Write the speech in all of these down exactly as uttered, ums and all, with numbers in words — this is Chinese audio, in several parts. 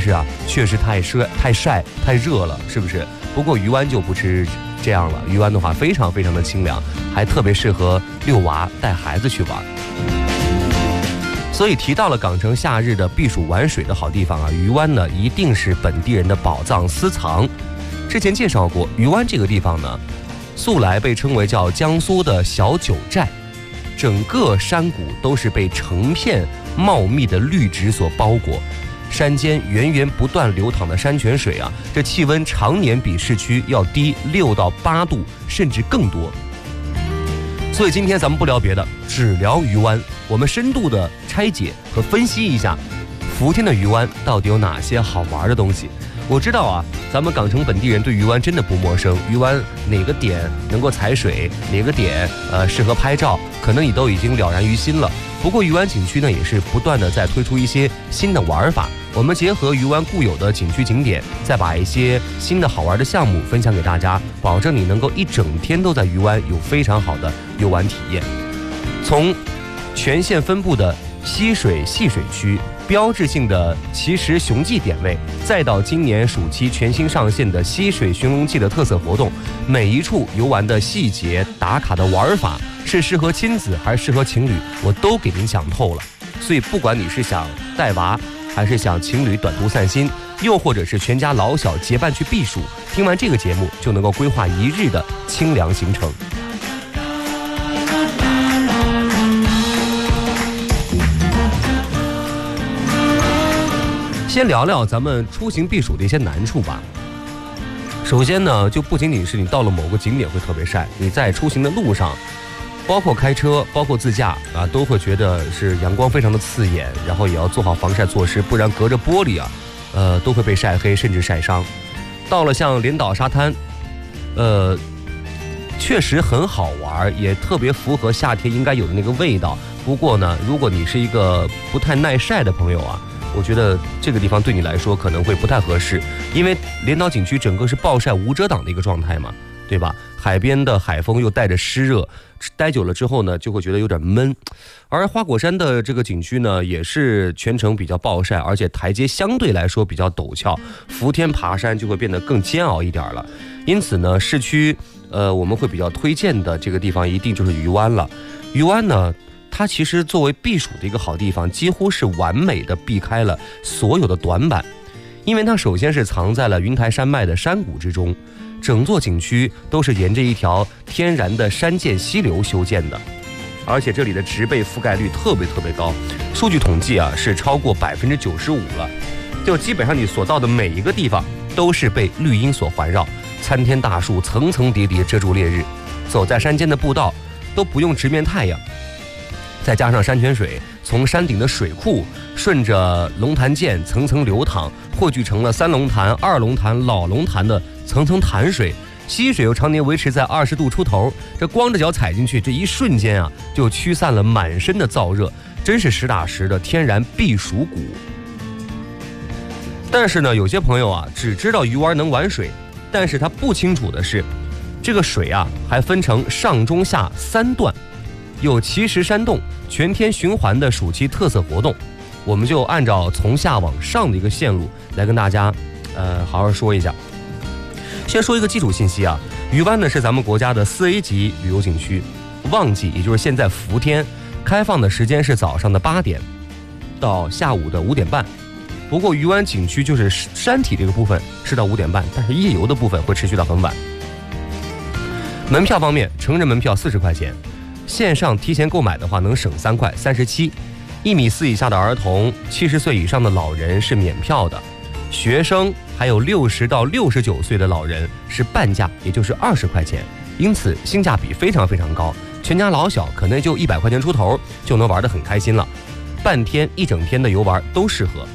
是啊，确实太晒、太晒、太热了，是不是？不过鱼湾就不是这样了，鱼湾的话非常非常的清凉，还特别适合遛娃、带孩子去玩。所以提到了港城夏日的避暑玩水的好地方啊，鱼湾呢一定是本地人的宝藏私藏。之前介绍过，鱼湾这个地方呢，素来被称为叫江苏的小九寨，整个山谷都是被成片茂密的绿植所包裹。山间源源不断流淌的山泉水啊，这气温常年比市区要低六到八度，甚至更多。所以今天咱们不聊别的，只聊鱼湾，我们深度的拆解和分析一下福天的鱼湾到底有哪些好玩的东西。我知道啊，咱们港城本地人对鱼湾真的不陌生，鱼湾哪个点能够踩水，哪个点呃适合拍照，可能你都已经了然于心了。不过鱼湾景区呢，也是不断的在推出一些新的玩法。我们结合鱼湾固有的景区景点，再把一些新的好玩的项目分享给大家，保证你能够一整天都在鱼湾有非常好的游玩体验。从全县分布的溪水戏水区，标志性的奇石雄记点位，再到今年暑期全新上线的溪水寻龙记的特色活动，每一处游玩的细节、打卡的玩法，是适合亲子还是适合情侣，我都给您讲透了。所以不管你是想带娃，还是想情侣短途散心，又或者是全家老小结伴去避暑，听完这个节目就能够规划一日的清凉行程。先聊聊咱们出行避暑的一些难处吧。首先呢，就不仅仅是你到了某个景点会特别晒，你在出行的路上，包括开车，包括自驾啊，都会觉得是阳光非常的刺眼，然后也要做好防晒措施，不然隔着玻璃啊，呃，都会被晒黑甚至晒伤。到了像连岛沙滩，呃，确实很好玩，也特别符合夏天应该有的那个味道。不过呢，如果你是一个不太耐晒的朋友啊，我觉得这个地方对你来说可能会不太合适，因为连岛景区整个是暴晒无遮挡的一个状态嘛，对吧？海边的海风又带着湿热，待久了之后呢，就会觉得有点闷。而花果山的这个景区呢，也是全程比较暴晒，而且台阶相对来说比较陡峭，伏天爬山就会变得更煎熬一点了。因此呢，市区呃我们会比较推荐的这个地方一定就是鱼湾了。鱼湾呢，它其实作为避暑的一个好地方，几乎是完美的避开了所有的短板，因为它首先是藏在了云台山脉的山谷之中，整座景区都是沿着一条天然的山涧溪流修建的，而且这里的植被覆盖率特别特别高，数据统计啊是超过百分之九十五了，就基本上你所到的每一个地方都是被绿荫所环绕，参天大树层层叠叠遮住烈日，走在山间的步道都不用直面太阳。再加上山泉水从山顶的水库顺着龙潭涧层层流淌，汇聚成了三龙潭、二龙潭、老龙潭的层层潭水，溪水又常年维持在二十度出头，这光着脚踩进去，这一瞬间啊，就驱散了满身的燥热，真是实打实的天然避暑谷。但是呢，有些朋友啊，只知道鱼湾能玩水，但是他不清楚的是，这个水啊，还分成上中下三段。有奇石山洞全天循环的暑期特色活动，我们就按照从下往上的一个线路来跟大家呃好好说一下。先说一个基础信息啊，鱼湾呢是咱们国家的四 A 级旅游景区，旺季也就是现在伏天，开放的时间是早上的八点到下午的五点半。不过鱼湾景区就是山体这个部分是到五点半，但是夜游的部分会持续到很晚。门票方面，成人门票四十块钱。线上提前购买的话能省三块，三十七。一米四以下的儿童、七十岁以上的老人是免票的，学生还有六十到六十九岁的老人是半价，也就是二十块钱。因此性价比非常非常高，全家老小可能就一百块钱出头就能玩得很开心了，半天一整天的游玩都适合。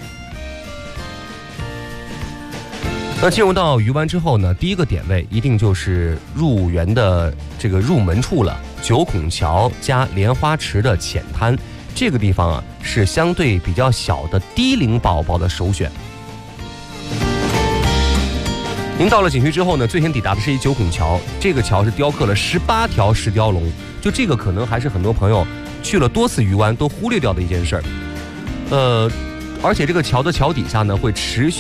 那进入到鱼湾之后呢，第一个点位一定就是入园的这个入门处了，九孔桥加莲花池的浅滩，这个地方啊是相对比较小的低龄宝宝的首选。您到了景区之后呢，最先抵达的是一九孔桥，这个桥是雕刻了十八条石雕龙，就这个可能还是很多朋友去了多次鱼湾都忽略掉的一件事儿。呃，而且这个桥的桥底下呢会持续